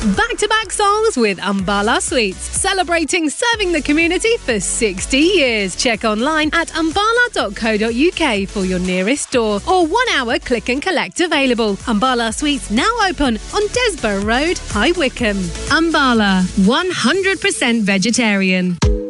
Back-to-back songs with Ambala Sweets, celebrating serving the community for 60 years. Check online at ambala.co.uk for your nearest store or 1 hour click and collect available. Ambala Sweets now open on Desborough Road, High Wycombe. Ambala, 100% vegetarian.